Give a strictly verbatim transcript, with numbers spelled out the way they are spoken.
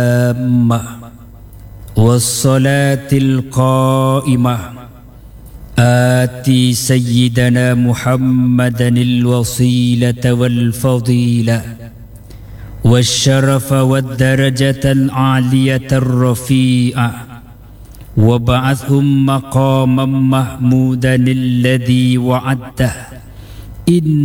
والصلاة القائمة آتي سيدنا محمدا الوسيلة والفضيلة والشرف والدرجة العالية الرفيعة وبعثهم مقاما محمودا الذي وعده. إن